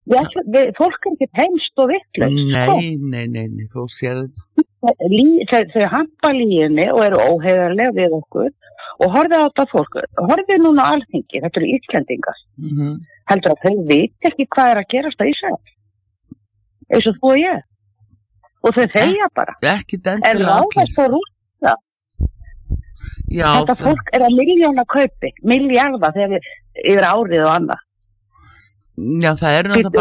Já, fólk ekki heimst og vitlaust, Nei, fólk sér þetta. Þau hampa líginni og eru óheiðarlega við okkur og horfið á þetta fólk, horfið núna á Alþingi, þetta eru Íslendingar. Heldur að þau veit ekki hvað að gerast á Ísrael, eins og þú og ég. Og þau þegja bara. Ekkert endilega allir. Svo Rússa. Já, þetta fólk er að miljóna kaupi, milljarða þegar yfir árið og annað. Já, það eru náttúrulega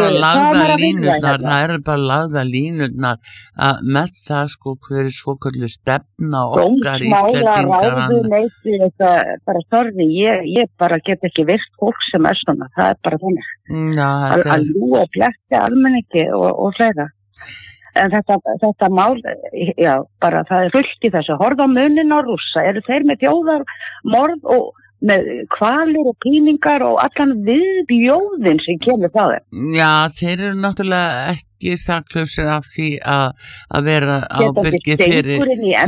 bara lagða línurnar að með það sko hver svoköldu stefna okkar Íslendingar. Þetta bara sorgi, ég bara get ekki virt fólk sem svona, það er bara þannig. Að ljúga og blekkja almenningi og fleira. En þetta mál, já, bara það er fullt í þessu. Horfa á munin á Rússa, eru þeir með þjóðarmorð og með kvalir og píningar og allan viðbjóðin sem kemur það þeim. Já, þeir eru náttúrulega ekki saklausir af því að vera ábyrgi fyrir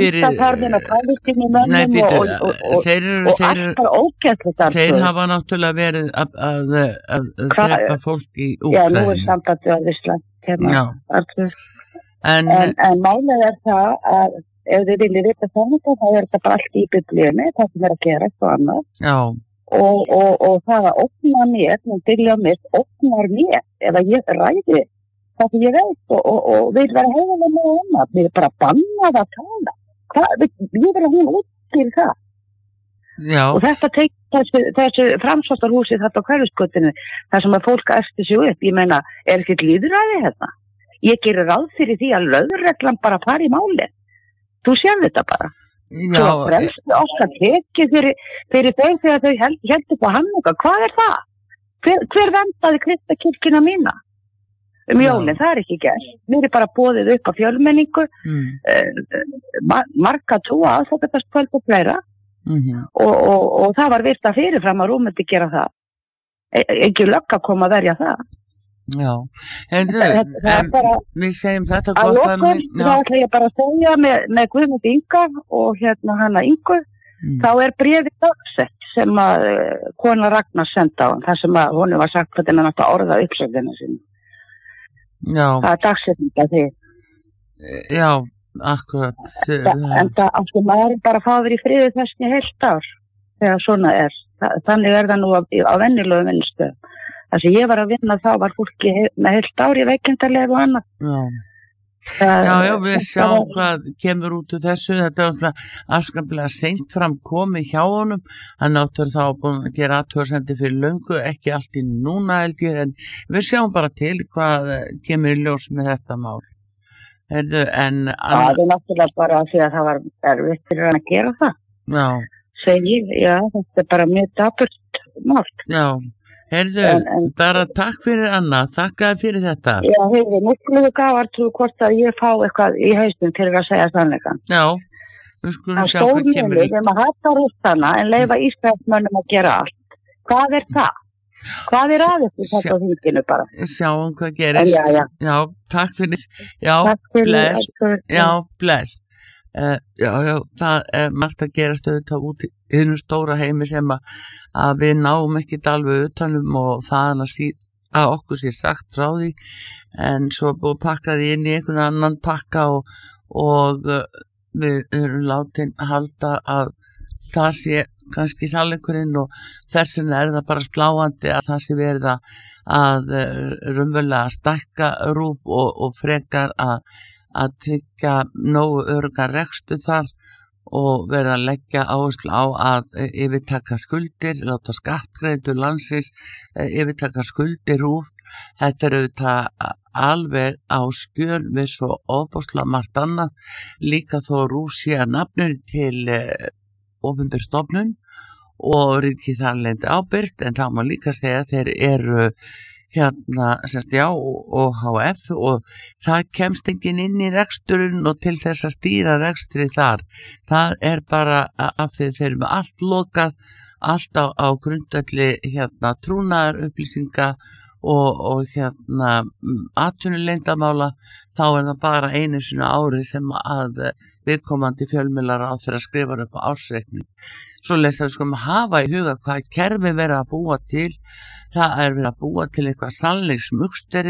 þeir hafa náttúrulega verið að drepa fólk í Úkraínu. Já, nú er sambandi á Ísland hérna. En málið er það að ef þið viljið vita þetta, þá er þetta bara allt í biblíunni, það sem er að gera eitthvað annað. Já. Og það að ógna mér, ógnar mér, ef að ég ræði það sem ég veit og vil vera heiðarlega með annað, mér er bara bannað að tala. Ég vil að hún útskýri það. Já. Og þetta þessu framsóknarhúsi þetta á Hverfisgötunni, þar sem að fólk eftir sig upp, ég meina, er ekkert lýðræði hérna? Ég gerir ráð fyrir því að lögreglan bara fari í máli. Þú sér þetta bara. Já. Svo fremstu okkar tekið fyrir þeim þegar þau heldur på Hanuka. Hvað er það? Hver vendaði Kristakirkjuna mína? Jólin, það er ekki gert. Mér er bara boðið upp á fjölmenningu, marga trúa aðfókatast kvöld og fleira. Og það var virt að fyrirfram að rúmandi gera það. Ekki lögg að koma að verja það. Já, við segjum þetta að lokum, þá ætla ég bara að segja með Guðmund Inga og hana Ingu, þá er bréfið dagsett sem að kona Ragnar senda á hann, þar sem að honum var sagt hvernig hann átti að orða uppsögðina sinni. Já. Það er dagsetning að því. Já, akkurat. En það áttu maður bara að fá þér í friði þessi heilt ár, þegar svona er. Þannig er það nú á venjulegu vinnustöðum. Það sem ég var að vinna þá var fólki með heilt ár í veikindarlegu og annað. Já, við sjáum hvað kemur út úr þessu. Þetta var afskaplega seint fram komið hjá honum. Hann áttur þá búin að gera athugasemdir fyrir löngu, ekki allt í núna held ég, en við sjáum bara til hvað kemur í ljós með þetta mál. Það er náttúrulega bara því að það var erfitt fyrir hann að gera það. Já. Já, þetta er bara mjög dapurt mál. Já. Bara takk fyrir Anna, þakka fyrir þetta. Já, nú skulum við gafartu hvort að ég fá eitthvað í haustum til að segja sannleikann. Já, við skulum sjá hvað kemur í. Við erum að hata Rússana en leyfa Ísraelsmönnum að gera allt. Hvað er það? Hvað er aðeins þetta á þinginu bara? Sjáum hvað gerist. Já, takk fyrir. Já, bless. Já, bless. Já, það er margt að gerast auðvitað út í hinu stóra heimi sem að við náum ekki alveg utanum og það að okkur sé sagt frá því en svo búið pakkaði inn í einhvern annan pakka og við erum látin halda að það sé kannski sannleikurinn og þess vegna er það bara sláandi að það sé verið að raunverulega stækka RÚV og frekar að tryggja nógu öruggan rekstur þar og vera að leggja áherslu á að yfirtaka skuldir, láta skattgreiðendur landsins yfirtaka skuldir RÚV. Þetta er auðvitað alveg á skjön við svo ofboðslega margt annað, líka þó RÚV sé að nafninu til opinber stofnun og ríkið þar lendi ábyrgt, en það má líka segja að þeir eru OHF og það kemst enginn inn í reksturinn og til þess að stýra rekstri þar. Það er bara af því þeir eru með allt lokað, allt á grundvelli trúnaðar upplýsinga og atvinnuleyndammála, þá er það bara einu sinni ári sem að viðkomandi fjölmiðlar á þeirra skrifar upp á ársreikning. Svo lesa við skulum hafa í huga hvað kerfi verið að búa til. Það er verið að búa til eitthvað sannleiksmugsteri